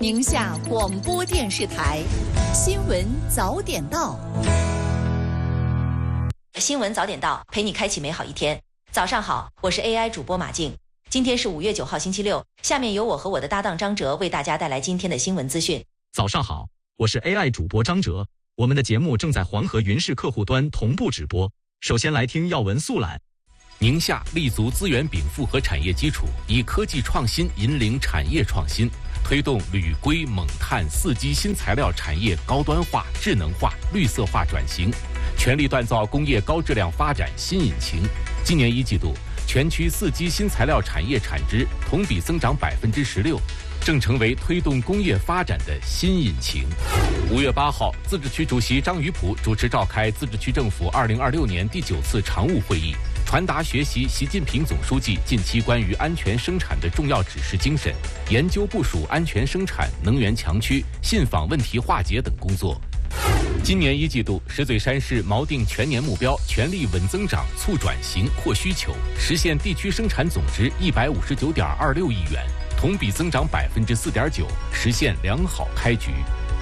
宁夏广播电视台新闻早点到。 新闻早点到，陪你开启美好一天。早上好，我是 AI 主播马静。今天是5月9号星期六，下面由我和我的搭档张哲为大家带来今天的新闻资讯。 早上好，我是 AI 主播张哲，我们的节目正在黄河云视客户端同步直播。首先来听要闻速览。 宁夏立足资源禀赋和产业基础，以科技创新引领产业创新，推动铝硅锰碳4基新材料产业高端化、智能化、绿色化转型，全力锻造工业高质量发展新引擎。今年1季度，全区4基新材料产业产值同比增长16%，正成为推动工业发展的新引擎。5月8号，自治区主席张于普主持召开自治区政府2026年第9次常务会议，传达学习习近平总书记近期关于安全生产的重要指示精神，研究部署安全生产、能源强区、信访问题化解等工作。今年1季度，石嘴山市锚定全年目标，全力稳增长、促转型、扩需求，实现地区生产总值159.26亿元，同比增长4.9%，实现良好开局。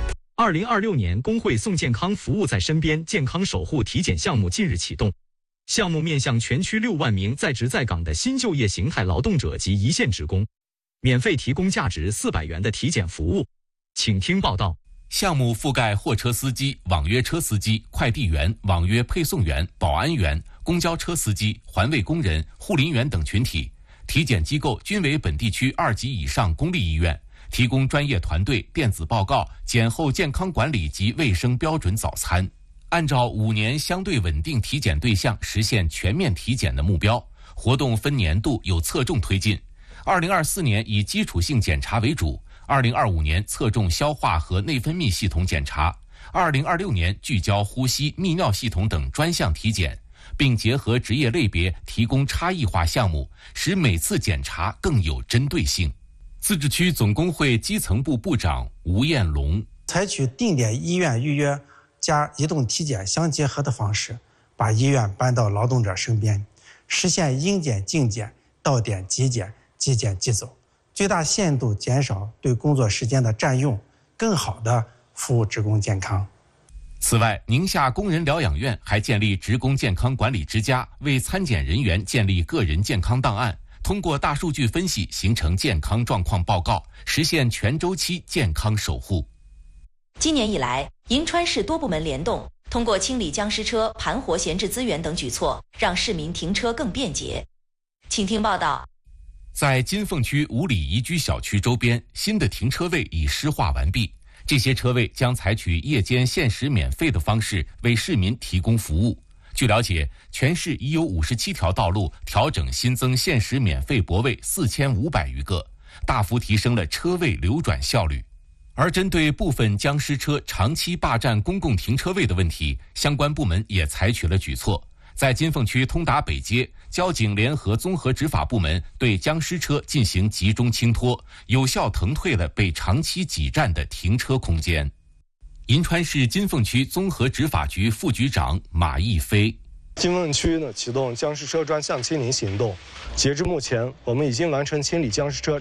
2026年工会送健康服务在身边健康守护体检项目近日启动，项目面向全区6万名在职在岗的新就业形态劳动者及一线职工，免费提供价值400元的体检服务。请听报道。 项目覆盖货车司机、网约车司机、快递员、网约配送员、保安员、公交车司机、环卫工人、护林员等群体。体检机构均为本地区2级以上公立医院，提供专业团队、电子报告、检后健康管理及卫生标准早餐。按照5年相对稳定体检对象实现全面体检的目标，活动分年度有侧重推进。2024年以基础性检查为主，2025年侧重消化和内分泌系统检查，2026年聚焦呼吸、泌尿系统等专项体检，并结合职业类别提供差异化项目，使每次检查更有针对性。自治区总工会基层部部长吴彦龙： 采取定点医院预约加移动体检相结合的方式，把医院搬到劳动者身边，实现应检尽检、到点即检、即检即走，最大限度减少对工作时间的占用，更好地服务职工健康。 此外，宁夏工人疗养院还建立职工健康管理之家，为参检人员建立个人健康档案，通过大数据分析形成健康状况报告，实现全周期健康守护。 今年以来，银川市多部门联动，通过清理僵尸车、盘活闲置资源等举措，让市民停车更便捷。请听报道。 在金凤区五里宜居小区周边，新的停车位已施划完毕，这些车位将采取夜间限时免费的方式为市民提供服务。据了解，全市已有57条道路调整新增限时免费泊位4500余个，大幅提升了车位流转效率。而针对部分僵尸车长期霸占公共停车位的问题，相关部门也采取了举措。在金凤区通达北街，交警联合综合执法部门对僵尸车进行集中清拖，有效腾退了被长期挤占的停车空间。银川市金凤区综合执法局副局长马义飞： 金凤区启动僵尸车专项清理行动，截至目前，我们已经完成清理僵尸车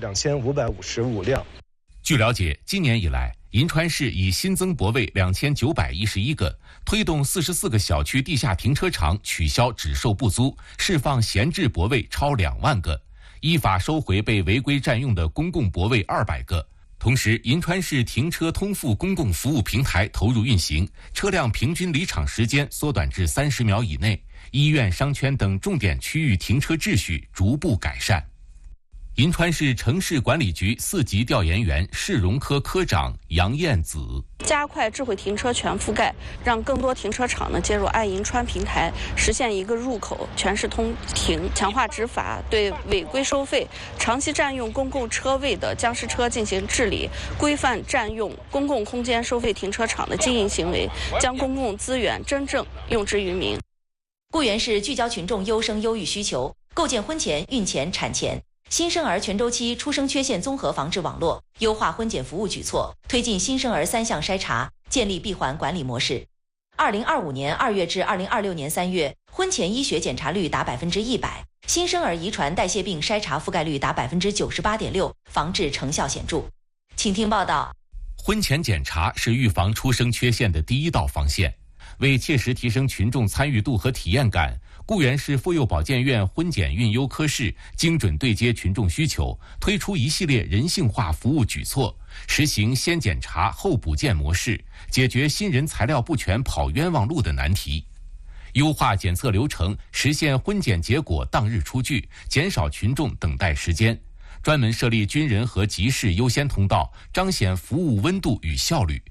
2555辆。 据了解，今年以来，银川市已新增泊位2911个，推动44个小区地下停车场取消只售不租，释放闲置泊位超2万个，依法收回被违规占用的公共泊位200个。同时，银川市停车通付公共服务平台投入运行，车辆平均离场时间缩短至30秒以内，医院、商圈等重点区域停车秩序逐步改善。银川市城市管理局4级调研员、市容科科长杨燕子： 加快智慧停车全覆盖，让更多停车场接入爱银川平台，实现一个入口全市通停，强化执法，对违规收费、长期占用公共车位的僵尸车进行治理，规范占用公共空间收费停车场的经营行为，将公共资源真正用之于民。 固原市聚焦群众优生优育需求，构建婚前、孕前、产前、新生儿全周期出生缺陷综合防治网络，优化婚检服务举措，推进新生儿3项筛查，建立闭环管理模式。2025年2月至2026年3月，婚前医学检查率达100%，新生儿遗传代谢病筛查覆盖率达98.6%，防治成效显著。 请听报道。 婚前检查是预防出生缺陷的第一道防线。为切实提升群众参与度和体验感，固原市妇幼保健院婚检孕优科室精准对接群众需求，推出一系列人性化服务举措，实行先检查后补件模式，解决新人材料不全跑冤枉路的难题。优化检测流程，实现婚检结果当日出具，减少群众等待时间。专门设立军人和急事优先通道，彰显服务温度与效率。